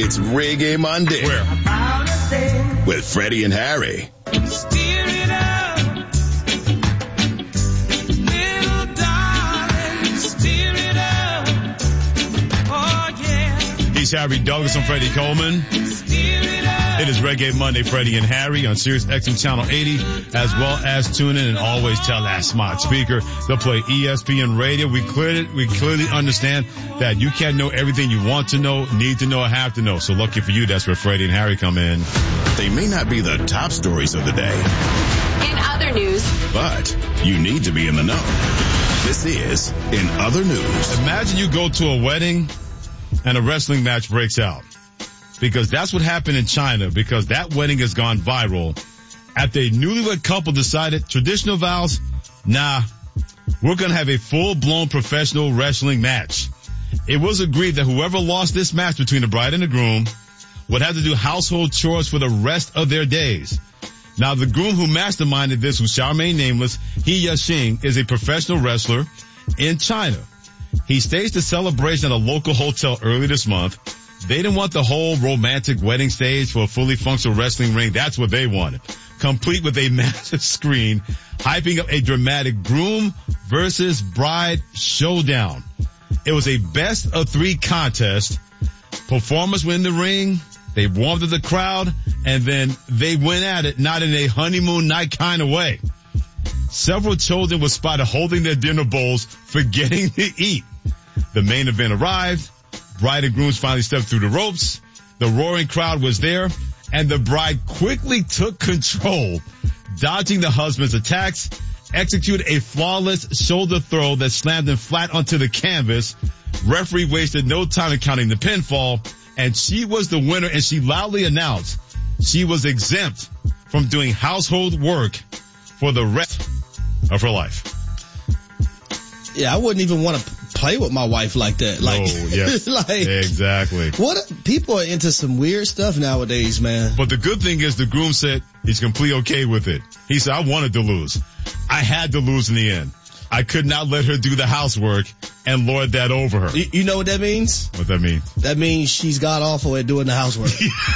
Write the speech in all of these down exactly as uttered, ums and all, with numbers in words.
It's Reggae Monday. Where? With Freddie and Harry. Steer it up. Little darling, steer it up. Oh, yeah. He's Harry Douglas. I'm Freddie Coleman. Steer it up. It is Reggae Monday, Freddie and Harry on Sirius X M Channel eighty, as well as tune in and always tell that smart speaker to play E S P N Radio. We clearly, we clearly understand that you can't know everything you want to know, need to know, or have to know. So lucky for you, that's where Freddie and Harry come in. They may not be the top stories of the day. In other news. But you need to be in the know. This is In Other News. Imagine you go to a wedding and a wrestling match breaks out. Because that's what happened in China, because that wedding has gone viral after a newlywed couple decided traditional vows, nah, we're going to have a full-blown professional wrestling match. It was agreed that whoever lost this match between the bride and the groom would have to do household chores for the rest of their days. Now, the groom who masterminded this, who shall remain nameless, He Yashing, is a professional wrestler in China. He staged the celebration at a local hotel early this month. They didn't want the whole romantic wedding stage for a fully functional wrestling ring. That's what they wanted. Complete with a massive screen, hyping up a dramatic groom versus bride showdown. It was a best of three contest. Performers were in the ring. They warmed up the crowd, and then they went at it, not in a honeymoon night kind of way. Several children were spotted holding their dinner bowls, forgetting to eat. The main event arrived. Bride and grooms finally stepped through the ropes. The roaring crowd was there, and the bride quickly took control, dodging the husband's attacks, executed a flawless shoulder throw that slammed him flat onto the canvas. Referee wasted no time in counting the pinfall, and she was the winner, and she loudly announced she was exempt from doing household work for the rest of her life. Yeah, I wouldn't even want to play with my wife like that. Like, oh, yes. like exactly. What people are into some weird stuff nowadays, man. But the good thing is the groom said he's completely okay with it. He said, I wanted to lose. I had to lose in the end. I could not let her do the housework and lord that over her. You, you know what that means? What that mean? That means she's god awful at doing the housework.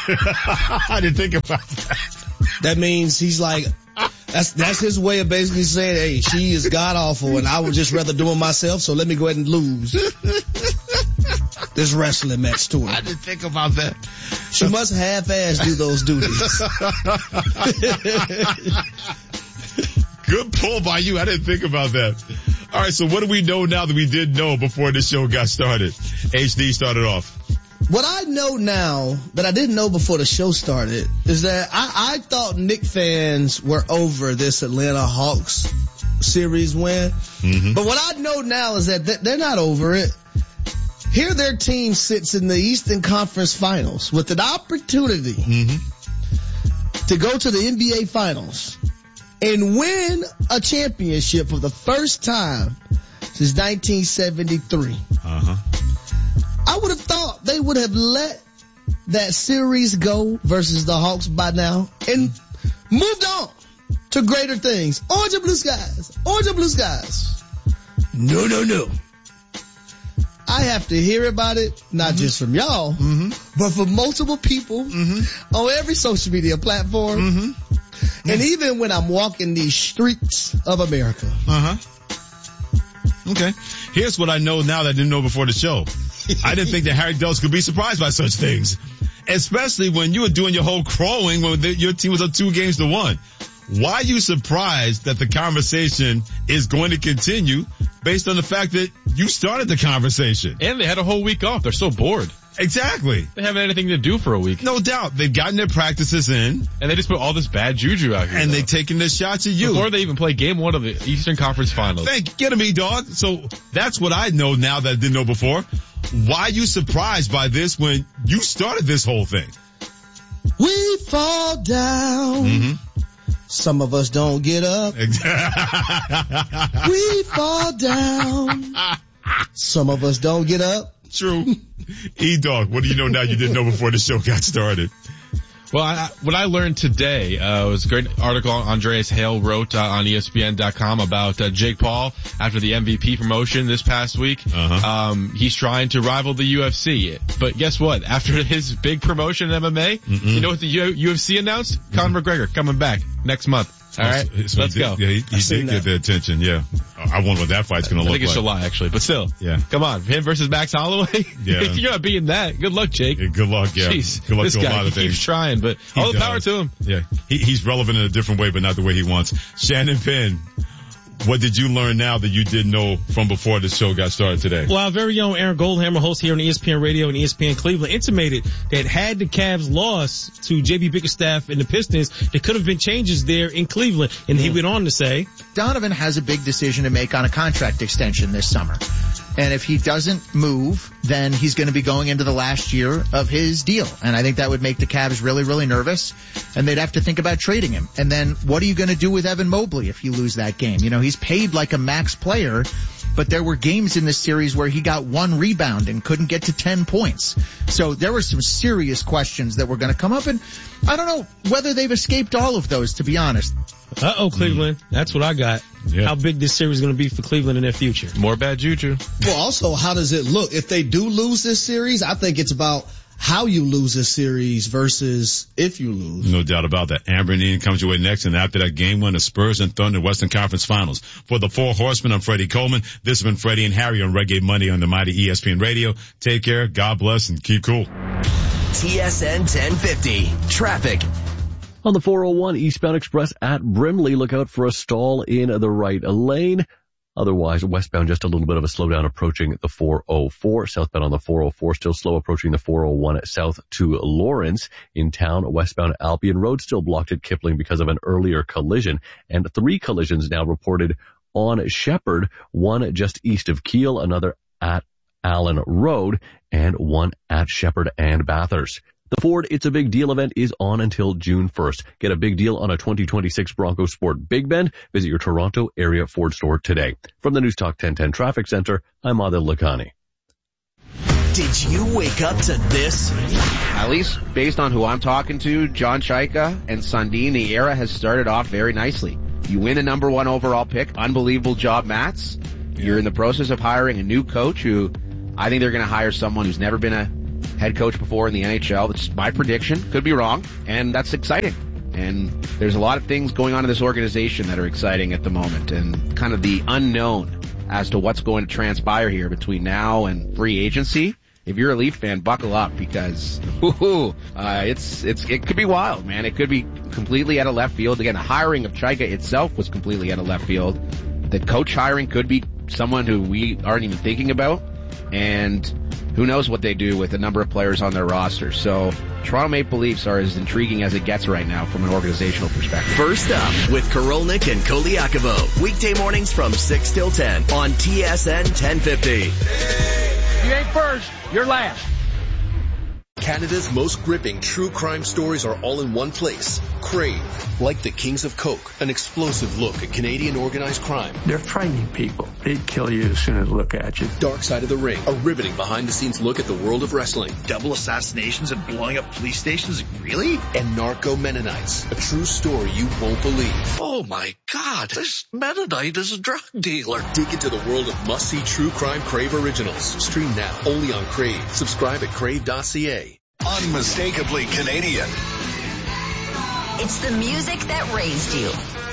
I didn't think about that. That means he's like, that's that's his way of basically saying, hey, she is god awful and I would just rather do it myself, so let me go ahead and lose this wrestling match to her. I didn't think about that. She must half-ass do those duties. Good pull by you. I didn't think about that. All right, so what do we know now that we did know before the show got started? H D started off. What I know now that I didn't know before the show started is that I, I thought Knicks fans were over this Atlanta Hawks series win. Mm-hmm. But what I know now is that they're not over it. Here their team sits in the Eastern Conference Finals with an opportunity mm-hmm. to go to the N B A Finals and win a championship for the first time since nineteen seventy-three. Uh-huh. I would have thought they would have let that series go versus the Hawks by now and moved on to greater things. Orange and blue skies. Orange and blue skies. No, no, no. I have to hear about it, not mm-hmm. just from y'all, mm-hmm. but from multiple people mm-hmm. on every social media platform. Mm-hmm. And even when I'm walking these streets of America. Uh-huh. Okay. Here's what I know now that I didn't know before the show. I didn't think that Harry Douglas could be surprised by such things. Especially when you were doing your whole crowing when the, your team was up two games to one. Why are you surprised that the conversation is going to continue based on the fact that you started the conversation? And they had a whole week off. They're so bored. Exactly. They haven't anything to do for a week. No doubt. They've gotten their practices in. And they just put all this bad juju out here. And though. they've taken their shots at you. Before they even play game one of the Eastern Conference Finals. Thank you. Get him, E-Dog. So that's what I know now that I didn't know before. Why are you surprised by this when you started this whole thing? We fall down. Mm-hmm. Some of us don't get up. We fall down. Some of us don't get up. True. E-Dog, what do you know now you didn't know before the show got started? Well, I, what I learned today uh, was a great article Andreas Hale wrote uh, on E S P N dot com about uh, Jake Paul after the M V P promotion this past week. Uh-huh. Um, he's trying to rival the U F C. But guess what? After his big promotion in M M A, mm-hmm. you know what the U- UFC announced? Mm-hmm. Conor McGregor coming back next month. All right, so let's he did, go. Yeah, he, he did that. get the attention. Yeah, I wonder what that fight's going to look like. I think it's July actually, but still. Yeah. Come on, him versus Max Holloway. Yeah. If you're not beating that, good luck, Jake. Yeah, good luck. Yeah. Jeez, good luck this to guy a lot he of things. keeps trying, but He all the does. power to him. Yeah, he, he's relevant in a different way, but not the way he wants. Shannon Penn, what did you learn now that you didn't know from before the show got started today? Well, our very own Aaron Goldhammer, host here on E S P N Radio and E S P N Cleveland, intimated that had the Cavs lost to J B Bickerstaff and the Pistons, there could have been changes there in Cleveland. And he went on to say, Donovan has a big decision to make on a contract extension this summer. And if he doesn't move, then he's going to be going into the last year of his deal. And I think that would make the Cavs really, really nervous. And they'd have to think about trading him. And then what are you going to do with Evan Mobley if you lose that game? You know, he's paid like a max player, but there were games in this series where he got one rebound and couldn't get to ten points. So there were some serious questions that were going to come up. And I don't know whether they've escaped all of those, to be honest. uh-oh, Cleveland. Mm. That's what I got. Yeah. How big this series is going to be for Cleveland in their future. More bad juju. Well, also, how does it look? If they do lose this series, I think it's about how you lose this series versus if you lose. No doubt about that. Amber and Ian comes your way next, and after that game one, the Spurs and Thunder Western Conference Finals. For the Four Horsemen, I'm Freddie Coleman. This has been Freddie and Harry on Reggae Monday on the mighty E S P N Radio. Take care, God bless, and keep cool. T S N ten fifty. Traffic. On the four oh one Eastbound Express at Brimley, look out for a stall in the right lane. Otherwise, westbound, just a little bit of a slowdown approaching the four oh four. Southbound on the four oh four, still slow approaching the four oh one south to Lawrence. In town, westbound Albion Road still blocked at Kipling because of an earlier collision. And three collisions now reported on Shepherd, one just east of Kiel, another at Allen Road, and one at Shepherd and Bathurst. The Ford It's a Big Deal event is on until June first. Get a big deal on a twenty twenty-six Bronco Sport Big Bend. Visit your Toronto area Ford store today. From the News Talk ten ten Traffic Center, I'm Adil Lakhani. Did you wake up to this? At least based on who I'm talking to, John Chaika and Sundin, the era has started off very nicely. You win the number one overall pick. Unbelievable job, Mats. You're in the process of hiring a new coach who I think they're going to hire someone who's never been a head coach before in the N H L. That's my prediction. Could be wrong. And that's exciting. And there's a lot of things going on in this organization that are exciting at the moment, and kind of the unknown as to what's going to transpire here between now and free agency. If you're a Leaf fan, buckle up, because whoo, uh, it's it's it could be wild, man. It could be completely out of left field. Again, the hiring of Chaika itself was completely out of left field. The coach hiring could be someone who we aren't even thinking about, and who knows what they do with the number of players on their roster. So Toronto Maple Leafs are as intriguing as it gets right now from an organizational perspective. First up with Korolnik and Koliakovo. Weekday mornings from six till ten on T S N ten fifty. You ain't first, you're last. Canada's most gripping true crime stories are all in one place. Crave, like the Kings of Coke, an explosive look at Canadian organized crime. They're frightening people. They'd kill you as soon as they look at you. Dark Side of the Ring, a riveting behind-the-scenes look at the world of wrestling. Double assassinations and blowing up police stations? Really? And Narco Mennonites, a true story you won't believe. Oh my God, this Mennonite is a drug dealer. Dig into the world of must-see true crime Crave originals. Stream now, only on Crave. Subscribe at crave dot c a. Unmistakably Canadian. It's the music that raised you.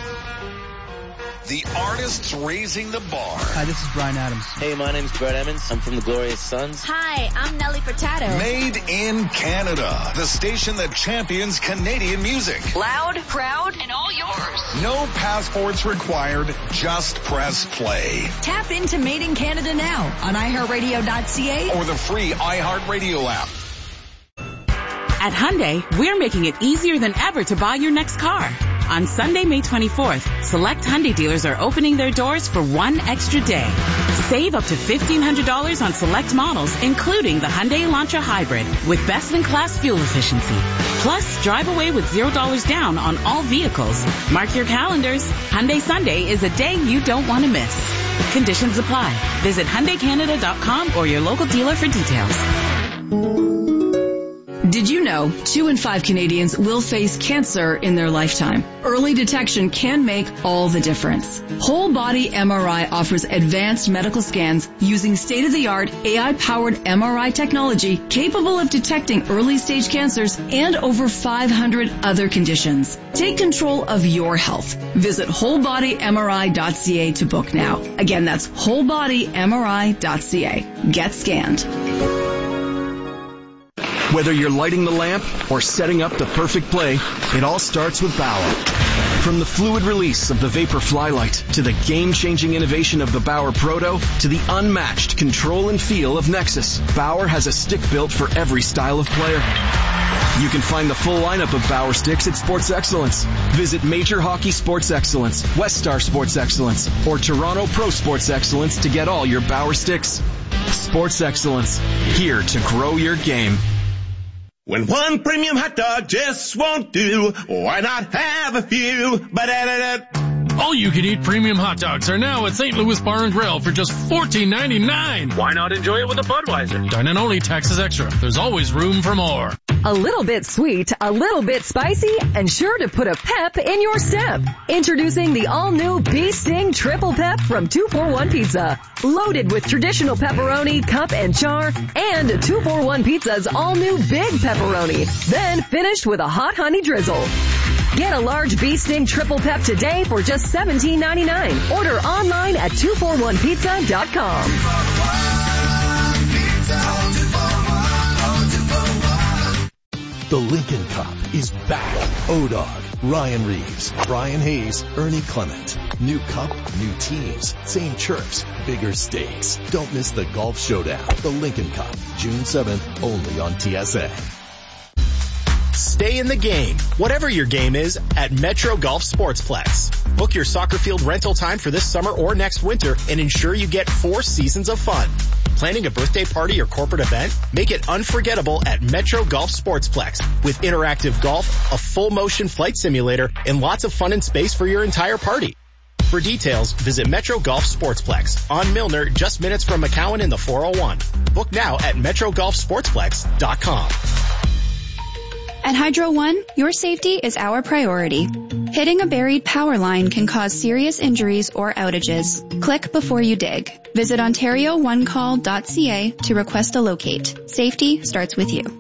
The artists raising the bar. Hi, this is Brian Adams. Hey, my name's Brett Emmons. I'm from the Glorious Sons. Hi, I'm Nelly Furtado. Made in Canada. The station that champions Canadian music. Loud, proud, and all yours. No passports required. Just press play. Tap into Made in Canada now on i heart radio dot c a or the free iHeartRadio app. At Hyundai, we're making it easier than ever to buy your next car. On Sunday, May twenty-fourth, select Hyundai dealers are opening their doors for one extra day. Save up to fifteen hundred dollars on select models, including the Hyundai Elantra Hybrid, with best-in-class fuel efficiency. Plus, drive away with zero dollars down on all vehicles. Mark your calendars. Hyundai Sunday is a day you don't want to miss. Conditions apply. Visit Hyundai Canada dot com or your local dealer for details. Did you know two in five Canadians will face cancer in their lifetime? Early detection can make all the difference. Whole Body M R I offers advanced medical scans using state-of-the-art A I-powered M R I technology capable of detecting early-stage cancers and over five hundred other conditions. Take control of your health. Visit whole body M R I dot C A to book now. Again, that's whole body M R I dot C A. Get scanned. Whether you're lighting the lamp or setting up the perfect play, it all starts with Bauer. From the fluid release of the Vapor Flylight to the game-changing innovation of the Bauer Proto to the unmatched control and feel of Nexus, Bauer has a stick built for every style of player. You can find the full lineup of Bauer sticks at Sports Excellence. Visit Major Hockey Sports Excellence, West Star Sports Excellence, or Toronto Pro Sports Excellence to get all your Bauer sticks. Sports Excellence, here to grow your game. When one premium hot dog just won't do, why not have a few? Ba-da-da-da. All you can eat premium hot dogs are now at Saint Louis Bar and Grill for just fourteen ninety-nine. Why not enjoy it with a Budweiser? Dine-in only, taxes extra. There's always room for more. A little bit sweet, a little bit spicy, and sure to put a pep in your step. Introducing the all-new Bee Sting Triple Pep from two forty-one Pizza. Loaded with traditional pepperoni, cup, and char, and two forty-one Pizza's all-new Big Pepperoni. Then finished with a hot honey drizzle. Get a large Bee Sting Triple Pep today for just seventeen ninety-nine. Order online at two forty-one pizza dot com. The Lincoln Cup is back. O-Dog, Ryan Reeves, Brian Hayes, Ernie Clement. New cup, new teams, same chirps, bigger stakes. Don't miss the Golf Showdown. The Lincoln Cup, June seventh, only on T S N. Stay in the game, whatever your game is, at Metro Golf Sportsplex. Book your soccer field rental time for this summer or next winter and ensure you get four seasons of fun. Planning a birthday party or corporate event? Make it unforgettable at Metro Golf Sportsplex with interactive golf, a full motion flight simulator, and lots of fun and space for your entire party. For details, visit Metro Golf Sportsplex on Milner, just minutes from McCowan in the four oh one. Book now at metro golf sportsplex dot com. At Hydro One, your safety is our priority. Hitting a buried power line can cause serious injuries or outages. Click before you dig. Visit ontario one call dot c a to request a locate. Safety starts with you.